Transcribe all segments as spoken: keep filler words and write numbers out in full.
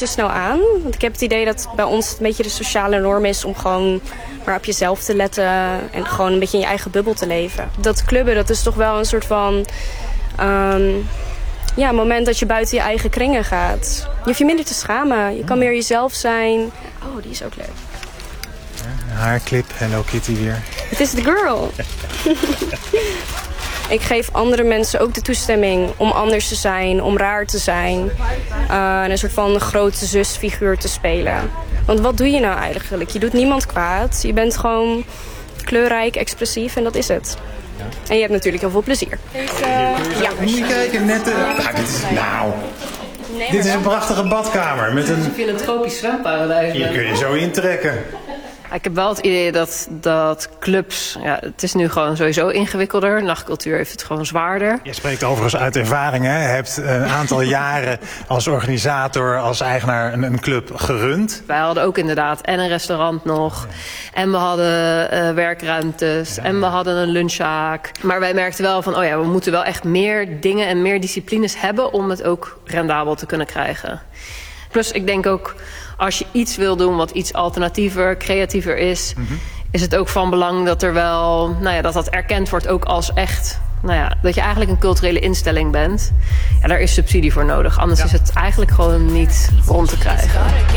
je snel aan. Want ik heb het idee dat bij ons een beetje de sociale norm is om gewoon maar op jezelf te letten en gewoon een beetje in je eigen bubbel te leven. Dat clubben, dat is toch wel een soort van Um, ja, een moment dat je buiten je eigen kringen gaat. Je hoeft je minder te schamen. Je kan meer jezelf zijn. Oh, die is ook leuk. Ja, haarclip, Hello Kitty weer. Het is the girl. Ik geef andere mensen ook de toestemming om anders te zijn, om raar te zijn. Uh, een soort van grote zusfiguur te spelen. Want wat doe je nou eigenlijk? Je doet niemand kwaad. Je bent gewoon kleurrijk, expressief en dat is het. Ja. En je hebt natuurlijk heel veel plezier. Deze, uh, ja, moet je kijken, net de... Nou, dit is, nou, nee, dit is een prachtige badkamer. Met een... een filantropisch zwemparadijs. Hier kun je zo intrekken. Ik heb wel het idee dat, dat clubs... Ja, het is nu gewoon sowieso ingewikkelder. Nachtcultuur heeft het gewoon zwaarder. Je spreekt overigens uit ervaring, hè? Je hebt een aantal jaren als organisator, als eigenaar een, een club gerund. Wij hadden ook inderdaad en een restaurant nog. En we hadden uh, werkruimtes. En we hadden een lunchzaak. Maar wij merkten wel van, oh ja, we moeten wel echt meer dingen en meer disciplines hebben om het ook rendabel te kunnen krijgen. Plus, ik denk ook, als je iets wil doen wat iets alternatiever, creatiever is, mm-hmm. is het ook van belang dat er wel, nou ja, dat dat erkend wordt ook als echt, nou ja, dat je eigenlijk een culturele instelling bent. Ja, daar is subsidie voor nodig. Anders ja. is het eigenlijk gewoon niet rond te krijgen.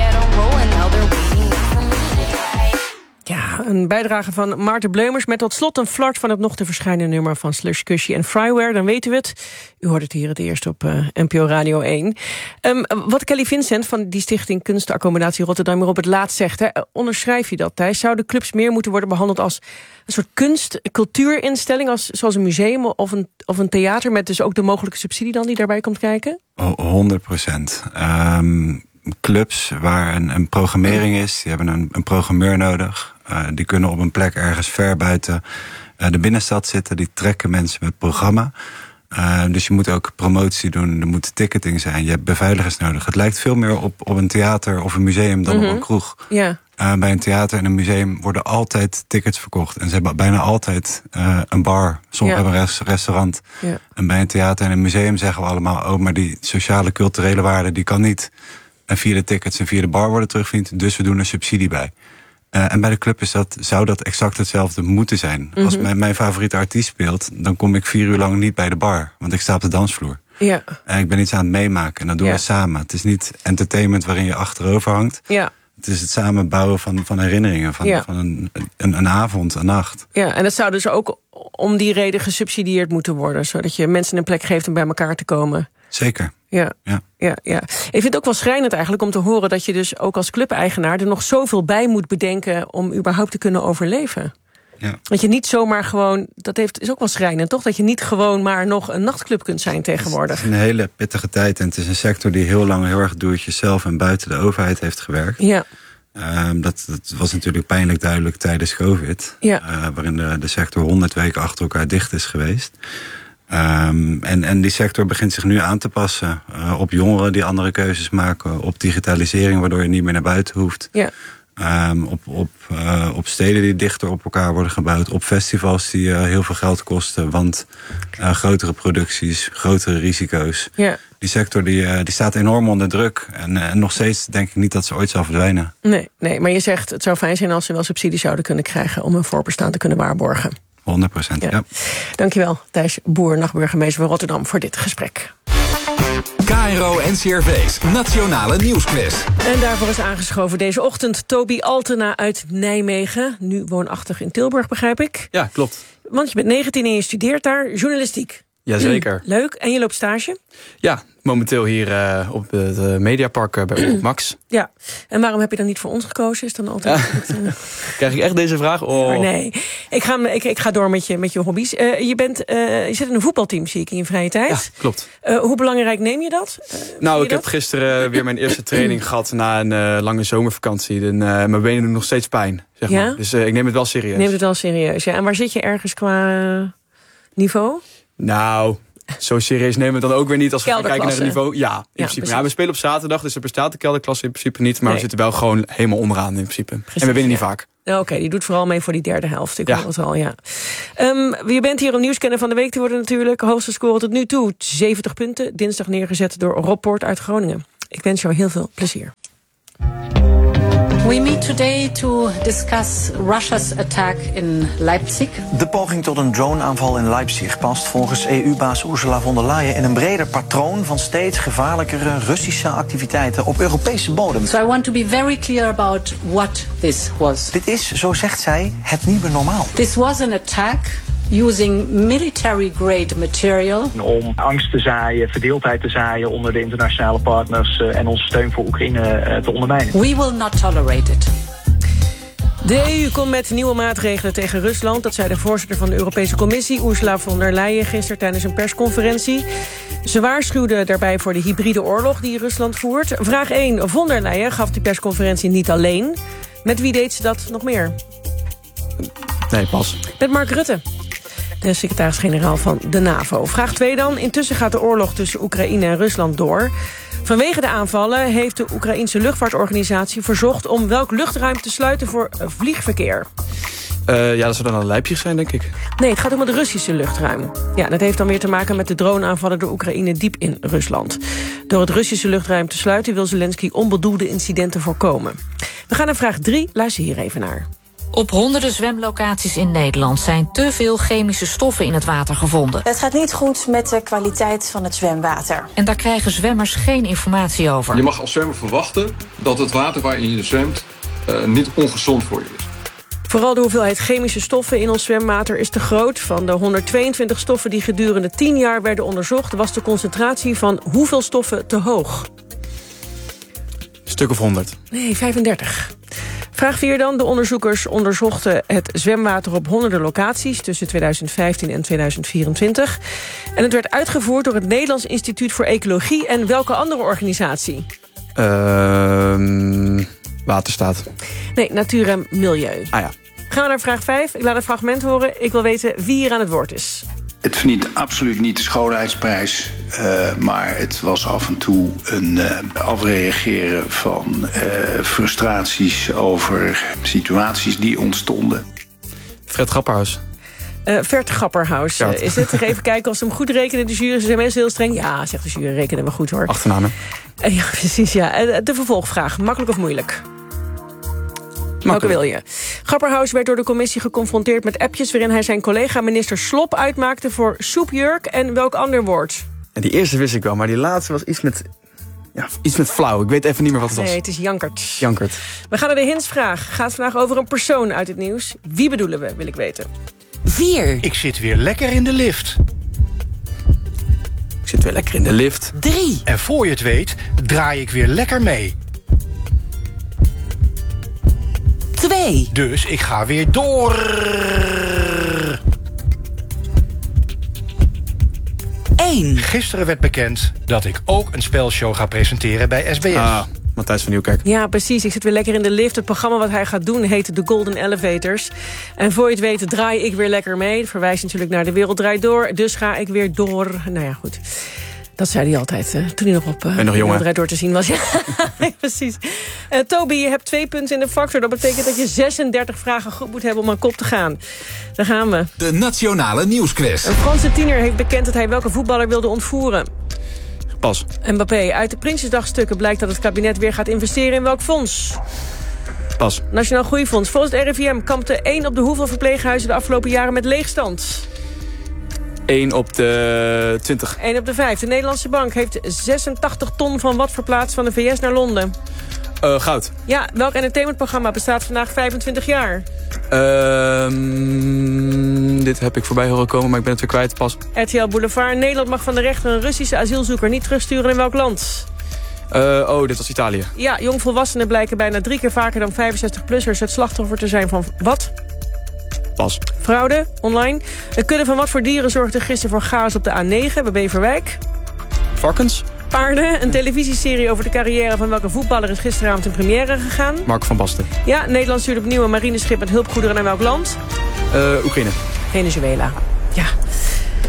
Ja, een bijdrage van Maarten Bleumers met tot slot een flart van het nog te verschijnen nummer van Slush Cushy en Fryware. Dan weten we het. U hoort het hier het eerst op uh, N P O Radio één. Um, wat Kelly Vincent van die stichting Kunstenaccommodatie Rotterdam er op het laatst zegt, hè, onderschrijf je dat, Thijs? Zouden clubs meer moeten worden behandeld als een soort kunst, cultuurinstelling, als, zoals een museum of een, of een theater, met dus ook de mogelijke subsidie dan die daarbij komt kijken? Oh, honderd procent. Um... Clubs waar een, een programmering is, die hebben een, een programmeur nodig. Uh, die kunnen op een plek ergens ver buiten uh, de binnenstad zitten. Die trekken mensen met programma. Uh, dus je moet ook promotie doen, er moet ticketing zijn. Je hebt beveiligers nodig. Het lijkt veel meer op, op een theater of een museum dan mm-hmm. op een kroeg. Ja. Uh, bij een theater en een museum worden altijd tickets verkocht. En ze hebben bijna altijd uh, een bar. Sommigen ja. hebben een restaurant. Ja. En bij een theater en een museum zeggen we allemaal, oh, maar die sociale, culturele waarde, die kan niet en via de tickets en via de bar worden terugverdiend. Dus we doen er subsidie bij. Uh, en bij de club is dat, zou dat exact hetzelfde moeten zijn. Mm-hmm. Als mijn, mijn favoriete artiest speelt, dan kom ik vier uur lang niet bij de bar. Want ik sta op de dansvloer. Ja. En ik ben iets aan het meemaken. En dat doen ja. we samen. Het is niet entertainment waarin je achterover hangt. Ja. Het is het samenbouwen van, van herinneringen. Van, ja. van een, een, een avond, een nacht. Ja, en dat zou dus ook om die reden gesubsidieerd moeten worden. Zodat je mensen een plek geeft om bij elkaar te komen. Zeker. Ja, ja. Ja, ja. Ik vind het ook wel schrijnend eigenlijk om te horen dat je dus ook als clubeigenaar er nog zoveel bij moet bedenken om überhaupt te kunnen overleven. Ja. Dat je niet zomaar gewoon, dat heeft, is ook wel schrijnend, toch? Dat je niet gewoon maar nog een nachtclub kunt zijn tegenwoordig. Het is een hele pittige tijd en het is een sector die heel lang heel erg doe-het-jezelf en buiten de overheid heeft gewerkt. Ja. Um, dat, dat was natuurlijk pijnlijk duidelijk tijdens COVID. Ja. Uh, waarin de, de sector honderd weken achter elkaar dicht is geweest. Um, en, en die sector begint zich nu aan te passen uh, op jongeren die andere keuzes maken, op digitalisering waardoor je niet meer naar buiten hoeft. Ja. Um, op, op, uh, op steden die dichter op elkaar worden gebouwd, op festivals die uh, heel veel geld kosten, want uh, grotere producties, grotere risico's. Ja. Die sector die, uh, die staat enorm onder druk en, uh, en nog steeds denk ik niet dat ze ooit zal verdwijnen. Nee, nee, maar je zegt het zou fijn zijn als ze wel subsidie zouden kunnen krijgen om hun voorbestaan te kunnen waarborgen. honderd procent, ja. ja. Dankjewel, Thijs Boer, nachtburgemeester van Rotterdam, voor dit gesprek. K R O N C R V's Nationale Nieuwsquiz. En daarvoor is aangeschoven deze ochtend Toby Altena uit Nijmegen. Nu woonachtig in Tilburg, begrijp ik. Ja, klopt. Want je bent negentien en je studeert daar journalistiek. Jazeker. Leuk. En je loopt stage? Ja, momenteel hier uh, op het uh, Mediapark uh, bij Omroep Max. Ja. En waarom heb je dan niet voor ons gekozen? Is dan altijd... Ja. Het, uh... Krijg ik echt deze vraag? Oh. Maar nee. Ik ga, ik, ik ga door met je, met je hobby's. Uh, je, bent, uh, je zit in een voetbalteam, zie ik, in je vrije tijd. Ja, klopt. Uh, hoe belangrijk neem je dat? Uh, nou, ik dat? heb gisteren weer mijn eerste training gehad na een uh, lange zomervakantie. En, uh, mijn benen doen nog steeds pijn, zeg ja? maar. Dus uh, ik neem het wel serieus. Neem het wel serieus, ja. En waar zit je ergens qua uh, niveau? Nou... Zo serieus nemen we het dan ook weer niet als we gaan kijken naar het niveau. Ja, in ja, principe. Ja, we spelen op zaterdag, dus er bestaat de kelderklasse in principe niet. Maar nee. we zitten wel gewoon helemaal onderaan in principe. Precies, en we winnen niet ja. vaak. Oké, okay, die doet vooral mee voor die derde helft. Ik ja. hoor het al, ja. Um, je bent hier om nieuwskenner van de week te worden natuurlijk. Hoogste score tot nu toe, zeventig punten. Dinsdag neergezet door Rob Poort uit Groningen. Ik wens jou heel veel plezier. We meet today to discuss Russia's attack in Leipzig. De poging tot een droneaanval in Leipzig past volgens E U-baas Ursula von der Leyen in een breder patroon van steeds gevaarlijkere Russische activiteiten op Europese bodem. So I want to be very clear about what this was. Dit is, zo zegt zij, het nieuwe normaal. This was an attack using military-grade material. Om angst te zaaien, verdeeldheid te zaaien onder de internationale partners uh, en onze steun voor Oekraïne uh, te ondermijnen. We will not tolerate it. De E U komt met nieuwe maatregelen tegen Rusland. Dat zei de voorzitter van de Europese Commissie, Ursula von der Leyen, gisteren tijdens een persconferentie. Ze waarschuwde daarbij voor de hybride oorlog die Rusland voert. Vraag één. Von der Leyen gaf die persconferentie niet alleen. Met wie deed ze dat nog meer? Nee, pas. Met Mark Rutte, de secretaris-generaal van de NAVO. Vraag twee dan. Intussen gaat de oorlog tussen Oekraïne en Rusland door. Vanwege de aanvallen heeft de Oekraïense luchtvaartorganisatie verzocht om welk luchtruim te sluiten voor vliegverkeer. Uh, ja, dat zou dan een Leipzig zijn, denk ik. Nee, het gaat om het Russische luchtruim. Ja, dat heeft dan weer te maken met de droneaanvallen door Oekraïne diep in Rusland. Door het Russische luchtruim te sluiten wil Zelensky onbedoelde incidenten voorkomen. We gaan naar vraag drie. Luister hier even naar. Op honderden zwemlocaties in Nederland zijn te veel chemische stoffen in het water gevonden. Het gaat niet goed met de kwaliteit van het zwemwater. En daar krijgen zwemmers geen informatie over. Je mag als zwemmer verwachten dat het water waarin je zwemt uh, niet ongezond voor je is. Vooral de hoeveelheid chemische stoffen in ons zwemwater is te groot. Van de honderdtweeëntwintig stoffen die gedurende tien jaar werden onderzocht, was de concentratie van hoeveel stoffen te hoog? Een stuk of honderd. Nee, vijfendertig. Vraag vier dan. De onderzoekers onderzochten het zwemwater op honderden locaties tussen tweeduizend vijftien en tweeduizend vierentwintig. En het werd uitgevoerd door het Nederlands Instituut voor Ecologie en welke andere organisatie? Uh, Waterstaat. Nee, Natuur en Milieu. Ah ja. Gaan we naar vraag vijf. Ik laat een fragment horen. Ik wil weten wie hier aan het woord is. Het verdient absoluut niet de schoonheidsprijs, uh, maar het was af en toe een uh, afreageren van uh, frustraties over situaties die ontstonden. Fred Grapperhaus. Uh, Vert Grapperhaus uh, is het. Even kijken of ze hem goed rekenen. De jury, ze zijn mensen heel streng. Ja, zegt de jury, rekenen we goed hoor. Achternaam. Uh, ja, precies, ja. Uh, de vervolgvraag, makkelijk of moeilijk? Welke wil je? Grapperhaus werd door de commissie geconfronteerd met appjes waarin hij zijn collega minister Slop uitmaakte voor soepjurk en welk ander woord? En die eerste wist ik wel, maar die laatste was iets met, ja, iets met flauw. Ik weet even niet meer wat het was. Nee, het is Jankert. Jankert. We gaan naar de hintsvraag. Gaat vandaag over een persoon uit het nieuws. Wie bedoelen we, wil ik weten. Vier. Ik zit weer lekker in de lift. Ik zit weer lekker in de lift. Drie. En voor je het weet, draai ik weer lekker mee. Twee. Dus ik ga weer door. Eén. Gisteren werd bekend dat ik ook een spelshow ga presenteren bij S B S. Ah, Matthijs van Nieuwkerk. Ja, precies. Ik zit weer lekker in de lift. Het programma wat hij gaat doen heet The Golden Elevators. En voor je het weet draai ik weer lekker mee. Dat verwijst natuurlijk naar De Wereld Draait Door. Dus ga ik weer door. Nou ja, goed. Dat zei hij altijd, uh, toen hij nog op uh, De Wereld Draait Door te zien was. Ja, precies. Uh, Toby, je hebt twee punten in de factor. Dat betekent dat je zesendertig vragen goed moet hebben om aan kop te gaan. Daar gaan we. De Nationale Nieuwsquiz. Een Franse tiener heeft bekend dat hij welke voetballer wilde ontvoeren. Pas. Mbappé. Uit de Prinsjesdagstukken blijkt dat het kabinet weer gaat investeren in welk fonds? Pas. Nationaal Groeifonds. Volgens het R I V M kampte één op de hoeveel verpleeghuizen de afgelopen jaren met leegstand? één op de twintig. één op de vijf. De Nederlandse bank heeft zesentachtig ton van wat verplaatst van de V S naar Londen? Uh, goud. Ja, welk entertainmentprogramma bestaat vandaag vijfentwintig jaar? Uh, dit heb ik voorbij horen komen, maar ik ben het weer kwijt. Pas. R T L Boulevard. Nederland mag van de rechter een Russische asielzoeker niet terugsturen in welk land? Uh, oh, dit was Italië. Ja, jongvolwassenen blijken bijna drie keer vaker dan vijfenzestig-plussers het slachtoffer te zijn van wat? Pas. Fraude, online. Een kudde van wat voor dieren zorgde gisteren voor chaos op de A negen bij Beverwijk? Varkens. Paarden. Een televisieserie over de carrière van welke voetballer is gisteravond in première gegaan? Mark van Basten. Ja, Nederland stuurt opnieuw een marineschip met hulpgoederen naar welk land? Uh, Oekraïne. Venezuela. Ja.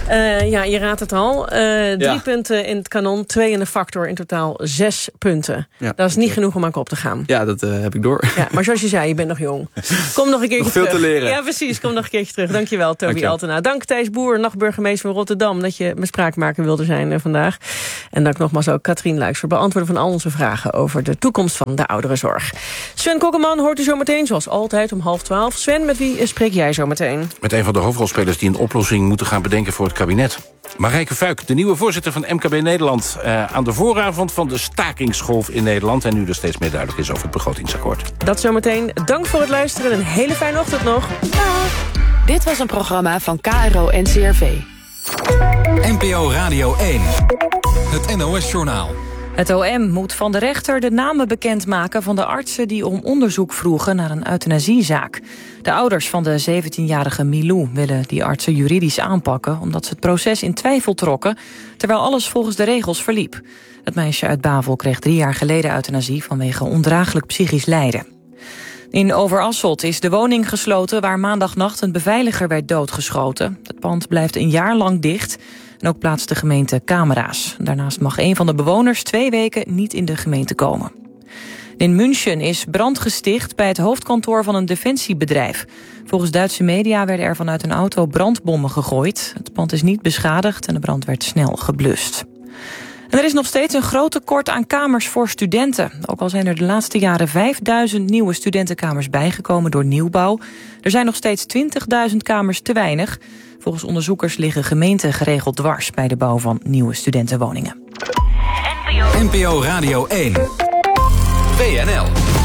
Uh, ja, je raadt het al. Uh, drie ja. punten in het kanon, twee in de factor, in totaal zes punten. Ja, dat is niet genoeg om aan kop te gaan. Ja, dat uh, heb ik door. Ja, maar zoals je zei, je bent nog jong. Kom nog een keertje nog veel terug. te leren. Ja, precies. Kom nog een keertje terug. Dankjewel, Toby Dankjewel. Altena. Dank Thijs Boer, nachtburgemeester van Rotterdam, dat je mijn spraakmaker wilde zijn uh, vandaag. En dank nogmaals ook Katrien Luijks voor het beantwoorden van al onze vragen over de toekomst van de ouderenzorg. Sven Kokkeman hoort u zo meteen, zoals altijd, om half twaalf. Sven, met wie spreek jij zo meteen? Met een van de hoofdrolspelers die een oplossing moeten gaan bedenken voor het kabinet. Marijke Fuik, de nieuwe voorzitter van M K B Nederland... Uh, aan de vooravond van de stakingsgolf in Nederland... en nu er steeds meer duidelijk is over het begrotingsakkoord. Dat zometeen. Dank voor het luisteren en een hele fijne ochtend nog. Dit was een programma van K R O N C R V. N P O Radio één. Het N O S-journaal. Het O M moet van de rechter de namen bekendmaken van de artsen die om onderzoek vroegen naar een euthanasiezaak. De ouders van de zeventienjarige Milou willen die artsen juridisch aanpakken omdat ze het proces in twijfel trokken, terwijl alles volgens de regels verliep. Het meisje uit Bavel kreeg drie jaar geleden euthanasie vanwege ondraaglijk psychisch lijden. In Overasselt is de woning gesloten waar maandagnacht een beveiliger werd doodgeschoten. Het pand blijft een jaar lang dicht. En ook plaatst de gemeente camera's. Daarnaast mag een van de bewoners twee weken niet in de gemeente komen. In München is brand gesticht bij het hoofdkantoor van een defensiebedrijf. Volgens Duitse media werden er vanuit een auto brandbommen gegooid. Het pand is niet beschadigd en de brand werd snel geblust. En er is nog steeds een groot tekort aan kamers voor studenten. Ook al zijn er de laatste jaren vijfduizend nieuwe studentenkamers bijgekomen door nieuwbouw. Er zijn nog steeds twintigduizend kamers te weinig. Volgens onderzoekers liggen gemeenten geregeld dwars bij de bouw van nieuwe studentenwoningen. N P O Radio één. W N L.